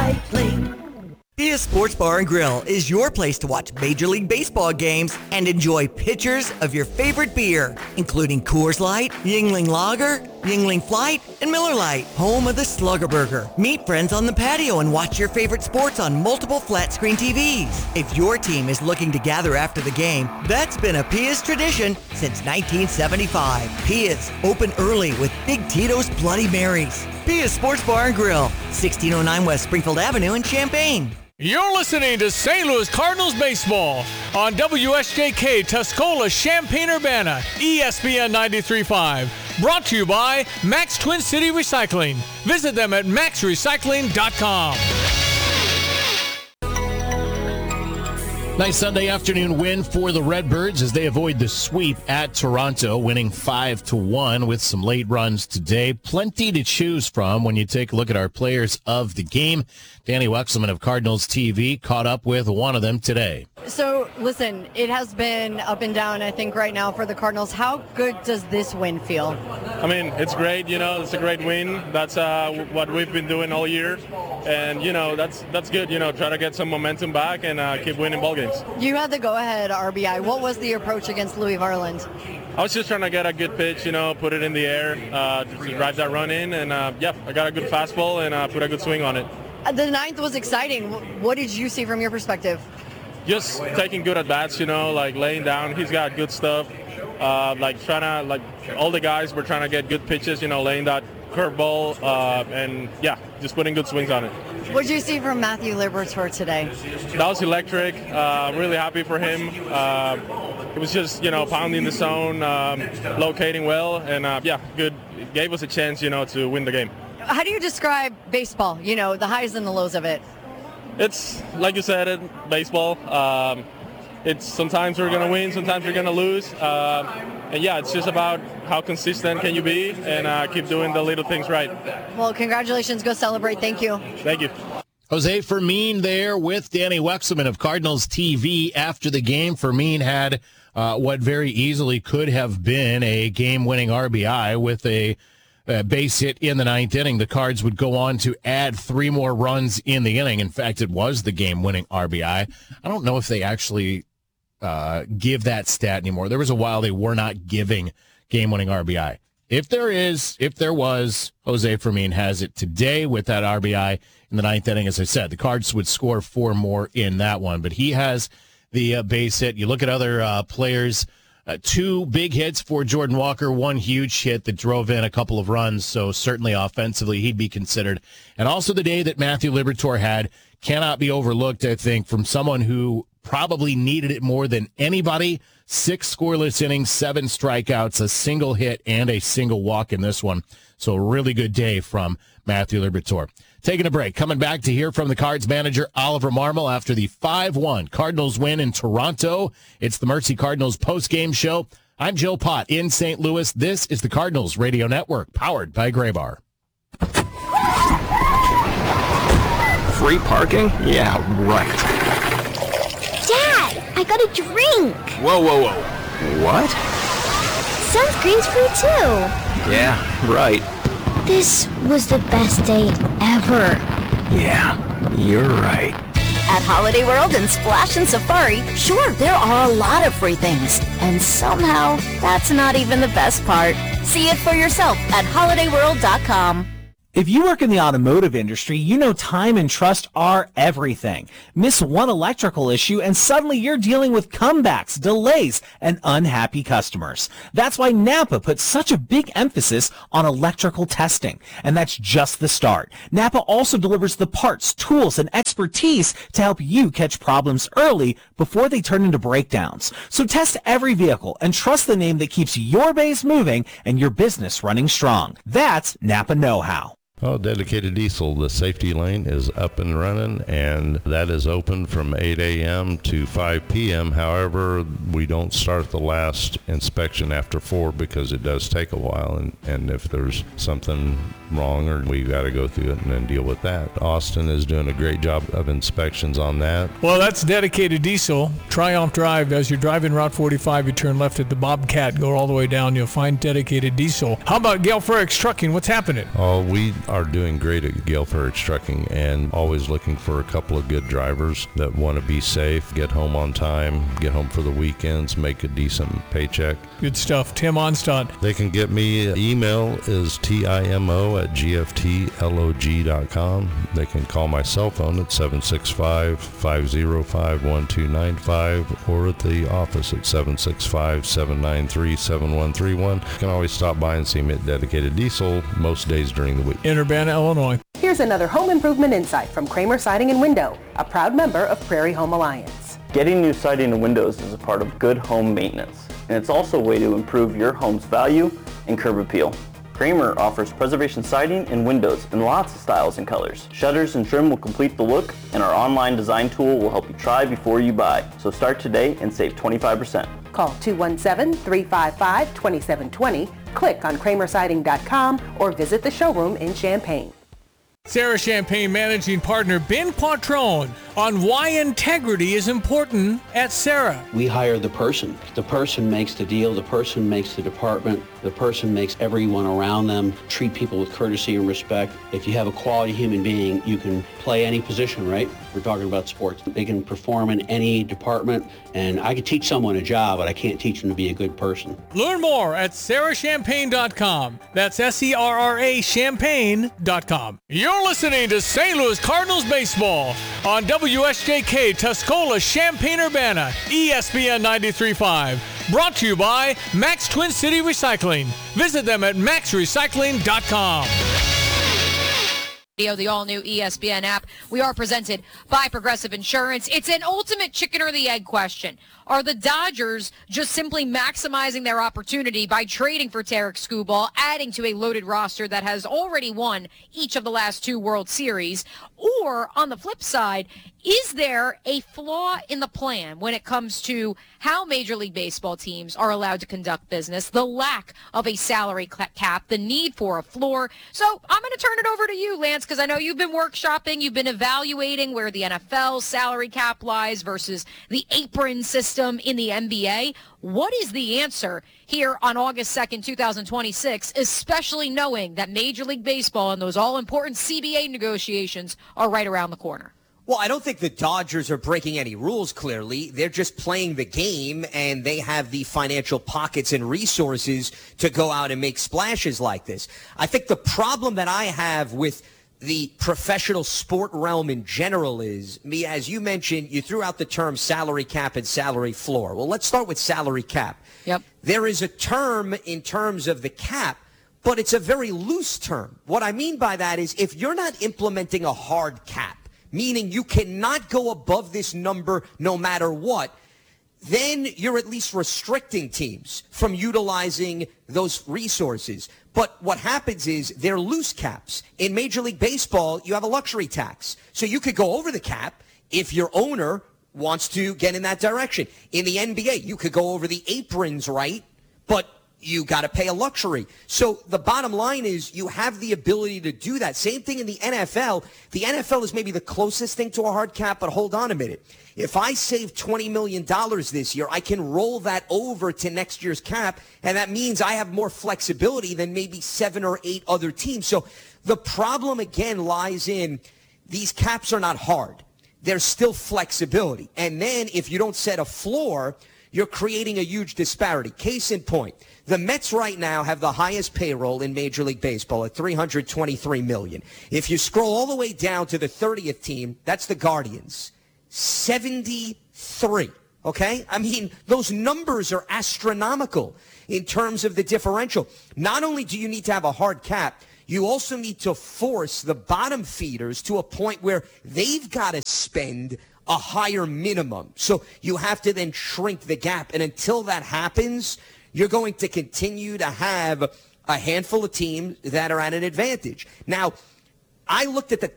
Recycling. Pia Sports Bar and Grill is your place to watch Major League Baseball games and enjoy pitchers of your favorite beer, including Coors Light, Yuengling Lager, Yuengling Flight, and Miller Lite, home of the Slugger Burger. Meet friends on the patio and watch your favorite sports on multiple flat-screen TVs. If your team is looking to gather after the game, that's been a Pia's tradition since 1975. Pia's, open early with Big Tito's Bloody Marys. Pia's Sports Bar and Grill, 1609 West Springfield Avenue in Champaign. You're listening to St. Louis Cardinals baseball on WSJK Tuscola Champaign-Urbana, ESPN 93.5. Brought to you by Max Twin City Recycling. Visit them at maxrecycling.com. Nice Sunday afternoon win for the Redbirds as they avoid the sweep at Toronto, winning 5-1 with some late runs today. Plenty to choose from when you take a look at our players of the game. Danny Wexelman of Cardinals TV caught up with one of them today. So, listen, it has been up and down, I think, right now for the Cardinals. How good does this win feel? I mean, it's great, it's a great win. That's what we've been doing all year. And, that's good, try to get some momentum back and keep winning ball games. You had the go-ahead RBI. What was the approach against Louis Varland? I was just trying to get a good pitch, put it in the air, to drive that run in. And, I got a good fastball and put a good swing on it. The ninth was exciting. What did you see from your perspective? Just taking good at-bats, laying down. He's got good stuff. All the guys were trying to get good pitches, laying that curveball, and just putting good swings on it. What did you see from Matthew Liberatore today? That was electric. I'm really happy for him. It was just, pounding the zone, locating well, and good. It gave us a chance, to win the game. How do you describe baseball, the highs and the lows of it? It's, like you said, baseball. It's sometimes we're going to win, sometimes we're going to lose. It's just about how consistent can you be and keep doing the little things right. Well, congratulations. Go celebrate. Thank you. Thank you. Jose Fermin there with Danny Wexelman of Cardinals TV after the game. Fermin had what very easily could have been a game-winning RBI with a base hit in the ninth inning. The Cards would go on to add 3 more runs in the inning. In fact, it was the game-winning RBI. I don't know if they actually give that stat anymore. There was a while they were not giving game-winning RBI. If there was, Jose Fermin has it today with that RBI in the ninth inning. As I said, the Cards would score 4 more in that one, but he has the base hit. You look at other players, 2 big hits for Jordan Walker, 1 huge hit that drove in a couple of runs, so certainly offensively he'd be considered. And also the day that Matthew Liberatore had cannot be overlooked, I think, from someone who probably needed it more than anybody. 6 scoreless innings, 7 strikeouts, a single hit, and a single walk in this one. So a really good day from Matthew Liberatore. Taking a break. Coming back to hear from the Cards manager, Oliver Marmol, after the 5-1 Cardinals win in Toronto. It's the Mercy Cardinals post-game show. I'm Joe Pott in St. Louis. This is the Cardinals Radio Network, powered by Graybar. Free parking? Yeah, right. Dad, I got a drink. Whoa. What? Sunscreen's free too. Yeah, right. This was the best day ever. Yeah, you're right. At Holiday World and Splash and Safari, sure, there are a lot of free things. And somehow, that's not even the best part. See it for yourself at holidayworld.com. If you work in the automotive industry, you know time and trust are everything. Miss one electrical issue and suddenly you're dealing with comebacks, delays, and unhappy customers. That's why Napa puts such a big emphasis on electrical testing. And that's just the start. Napa also delivers the parts, tools, and expertise to help you catch problems early before they turn into breakdowns. So test every vehicle and trust the name that keeps your base moving and your business running strong. That's Napa Know-How. Oh, Dedicated Diesel, the safety lane is up and running, and that is open from 8 a.m. to 5 p.m. However, we don't start the last inspection after 4 because it does take a while, and if there's something wrong, or we got to go through it and then deal with that. Austin is doing a great job of inspections on that. Well, that's Dedicated Diesel. Triumph Drive. As you're driving Route 45, you turn left at the Bobcat, go all the way down, you'll find Dedicated Diesel. How about Gale Frericks Trucking? What's happening? Oh, we are doing great at Gale Frericks Trucking, and always looking for a couple of good drivers that want to be safe, get home on time, get home for the weekends, make a decent paycheck. Good stuff. Tim Onstadt. They can get me. Email is timo@gftlog.com. They can call my cell phone at 765-505-1295 or at the office at 765-793-7131. You can always stop by and see me at Dedicated Diesel most days during the week. In Urbana, Illinois. Here's another home improvement insight from Kramer Siding and Window, a proud member of Prairie Home Alliance. Getting new siding and windows is a part of good home maintenance, and it's also a way to improve your home's value and curb appeal. Kramer offers preservation siding and windows in lots of styles and colors. Shutters and trim will complete the look, and our online design tool will help you try before you buy. So start today and save 25%. Call 217-355-2720, click on kramersiding.com, or visit the showroom in Champaign. Sarah Champagne Managing Partner Ben Quattrone on why integrity is important at Sarah. We hire the person. The person makes the deal. The person makes the department. The person makes everyone around them treat people with courtesy and respect. If you have a quality human being, you can play any position, right? We're talking about sports. They can perform in any department, and I could teach someone a job, but I can't teach them to be a good person. Learn more at sarahchampagne.com. That's SERRA champagne.com. You're listening to St. Louis Cardinals baseball on WSJK Tuscola, Champaign-Urbana, ESPN 93.5. Brought to you by Max Twin City Recycling. Visit them at maxrecycling.com. The all-new ESPN app. We are presented by Progressive Insurance. It's an ultimate chicken or the egg question. Are the Dodgers just simply maximizing their opportunity by trading for Tarek Skubal, adding to a loaded roster that has already won each of the last 2 World Series? Or, on the flip side, is there a flaw in the plan when it comes to how Major League Baseball teams are allowed to conduct business, the lack of a salary cap, the need for a floor? So I'm going to turn it over to you, Lance, because I know you've been workshopping, you've been evaluating where the NFL salary cap lies versus the apron system in the NBA. What is the answer here on August 2nd, 2026, especially knowing that Major League Baseball and those all-important CBA negotiations are right around the corner? Well, I don't think the Dodgers are breaking any rules, clearly. They're just playing the game, and they have the financial pockets and resources to go out and make splashes like this. I think the problem that I have with the professional sport realm in general is, as you mentioned, you threw out the term salary cap and salary floor. Well, let's start with salary cap. Yep. There is a term in terms of the cap, but it's a very loose term. What I mean by that is if you're not implementing a hard cap, meaning you cannot go above this number no matter what, then you're at least restricting teams from utilizing those resources. But what happens is they're loose caps. In Major League Baseball, you have a luxury tax. So you could go over the cap if your owner wants to get in that direction. In the NBA, you could go over the aprons, right? But you got to pay a luxury. So the bottom line is you have the ability to do that. Same thing in the NFL. The NFL is maybe the closest thing to a hard cap, but hold on a minute. If I save $20 million this year, I can roll that over to next year's cap, and that means I have more flexibility than maybe 7 or 8 other teams. So the problem, again, lies in these caps are not hard. There's still flexibility. And then if you don't set a floor, you're creating a huge disparity. Case in point, the Mets right now have the highest payroll in Major League Baseball at $323 million. If you scroll all the way down to the 30th team, that's the Guardians, 73. Okay? I mean, those numbers are astronomical in terms of the differential. Not only do you need to have a hard cap, you also need to force the bottom feeders to a point where they've got to spend a higher minimum. So you have to then shrink the gap. And until that happens, you're going to continue to have a handful of teams that are at an advantage. Now, I looked at the